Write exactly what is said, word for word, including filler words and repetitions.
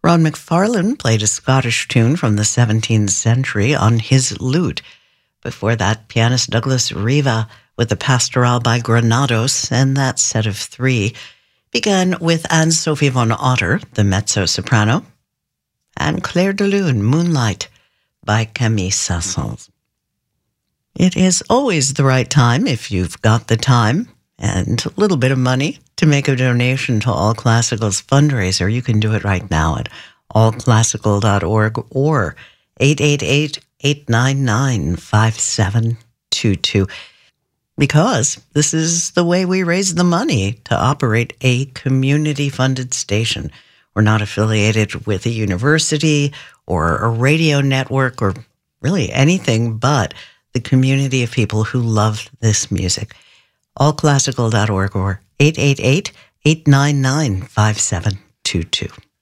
Ron McFarlane played a Scottish tune from the seventeenth century on his lute. Before that, pianist Douglas Riva with the Pastoral by Granados, and that set of three began with Anne-Sophie von Otter, the mezzo-soprano, and Clair de Lune, Moonlight, by Camille Saint-Saëns. It is always the right time, if you've got the time and a little bit of money, to make a donation to All Classical's fundraiser. You can do it right now at all classical dot org or eight eight eight, eight nine nine, five seven two two. Because this is the way we raise the money to operate a community-funded station. We're not affiliated with a university or a radio network or really anything but the community of people who love this music. all classical dot org or eight eight eight, eight nine nine, five seven two two.